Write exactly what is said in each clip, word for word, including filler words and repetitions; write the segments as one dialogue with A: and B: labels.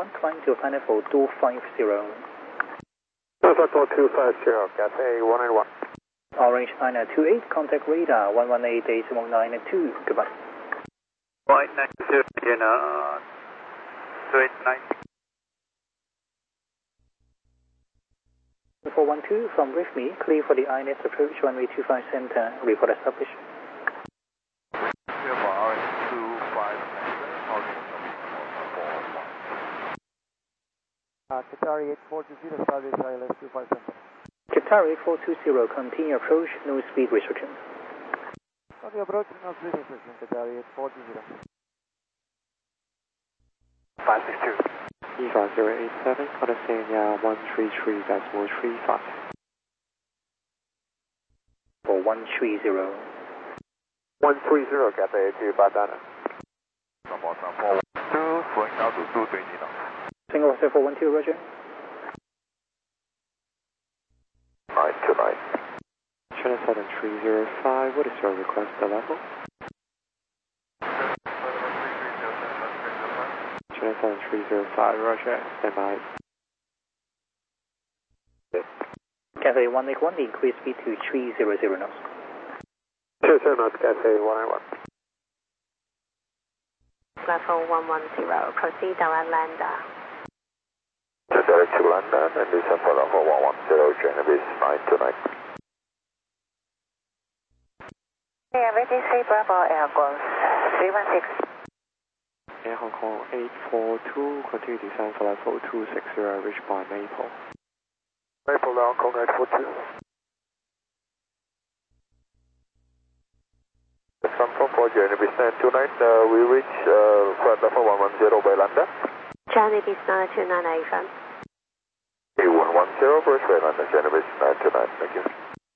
A: one, climb to final level two five zero.
B: Final level two five zero, Cathay one eight one.
A: Orange nine two eight, contact radar one one eight dash one nine two, goodbye.
C: one nine zero, Vienna, two eight nine.
A: four one two from with me, clear for the I N S approach runway two five center, report established.
C: Clear for R S two five
D: uh, Qatari eight four two zero, service I L S two five center.
A: Qatari eight four two zero, continue approach, no speed restrictions.
D: On the approach, no speed restrictions, Qatari eight four two zero.
C: five six two.
E: Eva zero eight seven, California one three three decimal three five.
A: For one three zero.
B: one three zero, Cathay to Badana.
C: four one two, flying down to two twenty now.
A: Single four one two, roger.
B: nine two nine.
E: China seven three zero five, what is your request level? China seven three zero five, roger, stand by.
A: Cathay one eight one, increase speed to three hundred knots.
B: two zero knots, Cathay one eight one.
F: Level one one zero, proceed direct lander.
B: Direct to London and descend for level one one zero, Genevieve nine two nine.
F: Yeah, V T C Bravo Air Gulf three one six.
E: Air Hong Kong eight four two, continue descent for level two six zero, reach by Maple.
B: Maple Hong Kong eight four two. Samsung for Genevieve nine two nine, uh, we reach uh, flight level one one zero by London.
F: Genevieve nine two nine Asian.
B: one one zero, first by London, Genevieve nine two nine, thank you.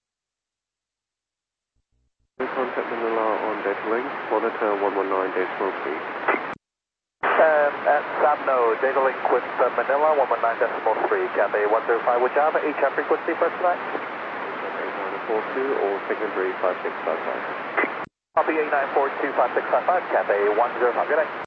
E: Contact Manila on that link, monitor one one nine decimal three.
C: Um, at Sabno, data link with uh, Manila, one one nine decimal three, Cathay one zero five, which Java, H M frequency for tonight?
E: eight nine four two or secondary five six five five.
C: Copy eight nine four two five six five five, Cathay one zero five, good night.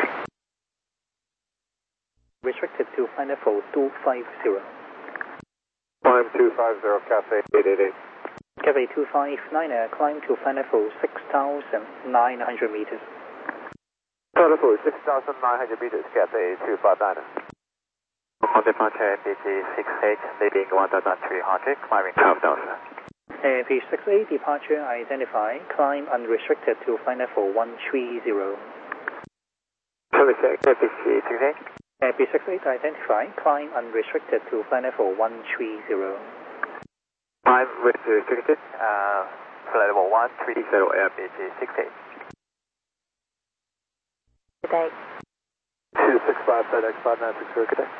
A: Restricted to final level two five zero.
B: Climb two five zero, Cathay eight eight eight.
A: Cathay two five nine, uh, climb to final level six thousand nine hundred meters.
B: Final level six thousand nine hundred meters, Cathay to Badana.
C: On departure, B G six eight, leading one thousand three hundred, climbing twelve thousand.
A: Uh, P six eight, departure identify, climb unrestricted to final level one three zero.
B: P six eight.
A: Uh, P six eight, identify, climb unrestricted to final level one three zero.
C: Climb with restricted, uh, flight level one three zero, Air B G six eight.
F: Good day.
B: two six five, FedEx five nine six zero, good day.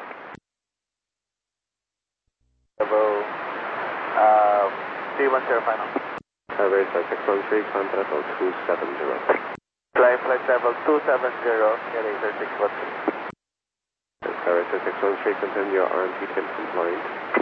C: Level, uh, three one zero final.
E: Survey six one three, climb level two seven zero.
C: Climb flight level two seven zero, Cathay six one three.
E: Survey six one three, confirm your R M P ten compliant.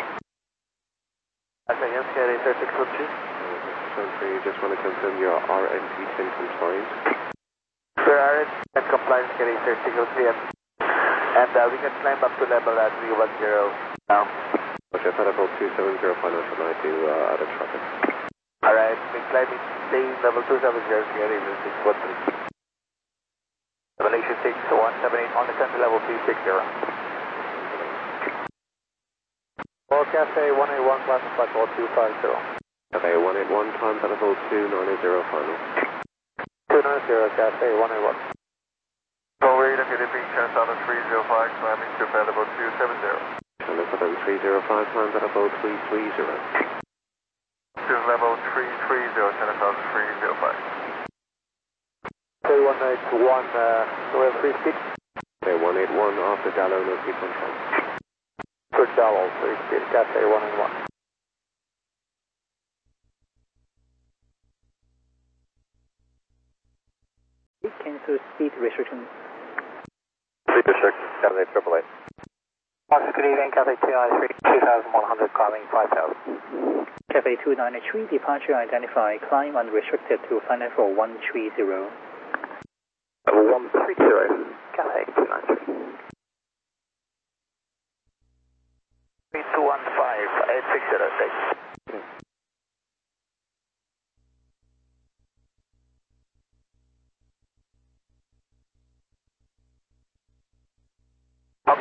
C: I say yes, Cathay six one three.
E: six one three, just want to confirm your R M P ten compliant.
C: Sir, R M P ten compliance, Cathay six one three, and uh, we can climb up to level at three one zero now.
E: Okay, level two seven zero, final tonight to uh, other traffic.
C: Alright, we climbing, staying level two seven zero, Cathay six one three. Revelation six one seven eight on the center level three six zero.
B: Well, Cathay one eight one, climb flight level two five zero.
E: Cathay one eight one, climb level two nine zero, final.
B: two nine zero, Cathay one eight one.
C: Forward, I'm getting China seven three zero five, climbing to level two seven zero.
E: China seven three zero five, climb level three three zero.
C: To level three three zero, China seven three zero five.
B: Cathay one eight one, uh, do we have free speed?
E: Cathay one eight one, after Gallo, no speed control.
B: For Dallo, free speed, Cathay one eight one.
A: Cancel speed restriction.
B: Speed restriction, Cathay triple eight.
C: Officer, good evening, Cathay two nine three, two thousand one hundred, climbing five thousand.
A: Cathay two nine three, departure identify, climb unrestricted to final level one three zero.
B: one three zero, Cathay two nine three.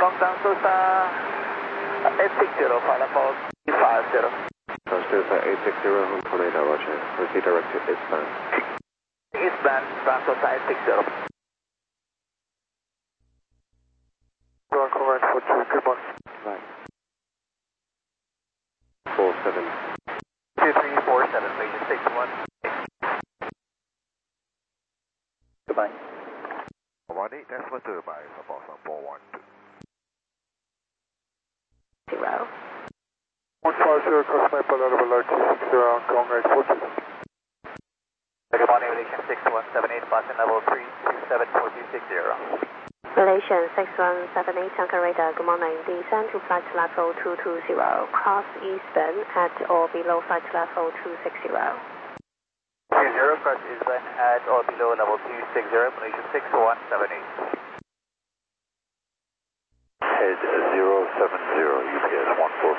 C: Down Sosa eight six zero, final four five zero.
E: Sosa eight six zero, Hong Kong radar, roger. Proceed direct to eastbound.
C: Eastbound, Down Sosa eight six zero.
D: Hong Kong right four two, good morning.
E: Right. four seven.
C: two three four seven, major six one.
A: Goodbye.
B: one eight, decimal two by support from four one two.
F: Zero.
D: one five zero, cross maple level below two six zero, Hong Kong right four two.
C: Good morning, relation six one seven eight, passing level three two seven four two six zero.
F: Relation six one seven eight, Hong Kong radar, good morning. Descend to flight level two two zero, cross eastbound at or below flight level two six zero.
C: two zero, cross eastbound at or below level two six zero, relation six one seven eight.
B: Head zero seven zero, U P S one four